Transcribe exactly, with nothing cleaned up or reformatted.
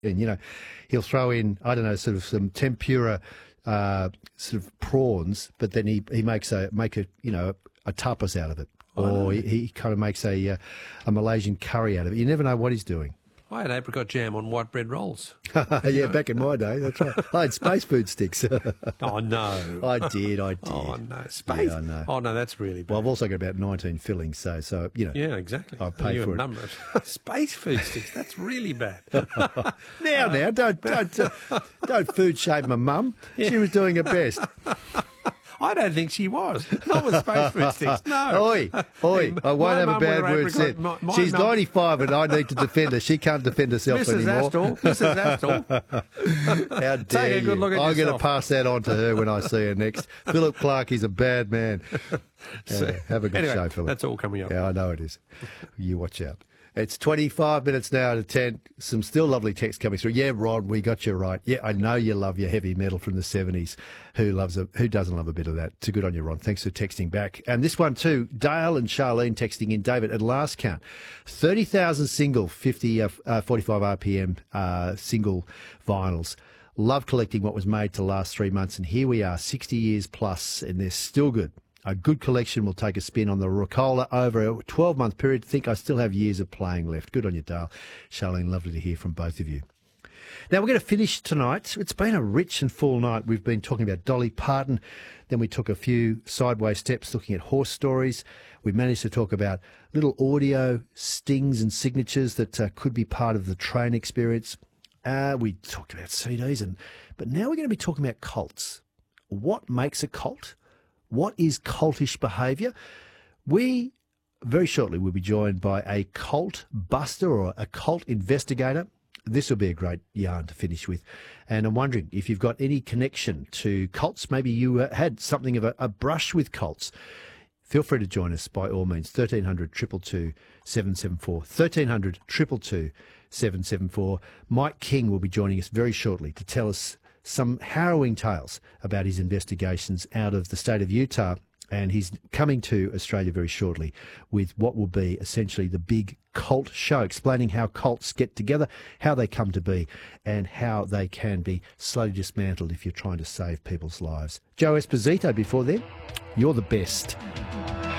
And, you know, he'll throw in, I don't know, sort of some tempura uh, sort of prawns, but then he, he makes a, make a, you know, a tapas out of it. Or he, he kind of makes a, uh, a Malaysian curry out of it. You never know what he's doing. I had apricot jam on white bread rolls. Yeah, back in my day, that's right. I had space food sticks. Oh, no. I did, I did. Oh, no. Space? Yeah, I know. Oh, no, that's really bad. Well, I've also got about nineteen fillings, so, so you know. Yeah, exactly. I pay you for it. Number it. Space food sticks, that's really bad. Now, now, don't, don't, uh, don't food shame my mum. She was doing her best. I don't think she was. Not with space food sticks. No. Oi, oi, I My won't have a mum bad with her word apricot- said. my- my She's mum- ninety-five and I need to defend her. She can't defend herself Missus anymore. Astle, Missus Astle. How dare Take a good you. look at I'm going to yourself. pass that on to her when I see her next. Philip Clark, he's a bad man. Uh, have a good Anyway, show, Philip. that's all coming up. Yeah, I know it is. You watch out. It's twenty-five minutes now to ten. Some still lovely text coming through. Yeah, Rod, we got you right. Yeah, I know you love your heavy metal from the seventies. Who loves a, who doesn't love a bit of that? Too good on you, Ron. Thanks for texting back. And this one too, Dale and Charlene texting in. David, at last count, thirty thousand single, fifty, uh, uh, forty-five R P M uh, single vinyls. Love collecting what was made to last three months. And here we are, sixty years plus, and they're still good. A good collection will take a spin on the Ricola over a twelve-month period. Think I still have years of playing left. Good on you, Dale. Charlene, lovely to hear from both of you. Now, we're going to finish tonight. It's been a rich and full night. We've been talking about Dolly Parton. Then we took a few sideways steps looking at horse stories. We managed to talk about little audio stings and signatures that uh, could be part of the train experience. Uh, we talked about C Ds. and But now we're going to be talking about cults. What makes a cult? What is cultish behaviour? We, very shortly, will be joined by a cult buster or a cult investigator. This will be a great yarn to finish with. And I'm wondering if you've got any connection to cults. Maybe you uh, had something of a, a brush with cults. Feel free to join us by all means. thirteen hundred, two two two, seven seven four. thirteen hundred, two two two, seven seven four. Mike King will be joining us very shortly to tell us some harrowing tales about his investigations out of the state of Utah, and he's coming to Australia very shortly with what will be essentially the big cult show, explaining how cults get together, how they come to be, and how they can be slowly dismantled if you're trying to save people's lives. Joe Esposito before then, you're the best.